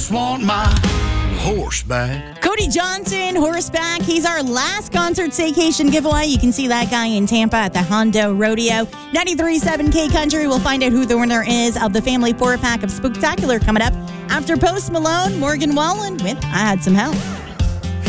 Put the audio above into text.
just want my horseback. Cody Johnson, horseback. He's our last concert staycation giveaway. You can see that guy in Tampa at the Hondo Rodeo. 93.7 K Country. We'll find out who the winner is of the family 4-pack of Spooktacular coming up after Post Malone, Morgan Wallen with I Had Some Help.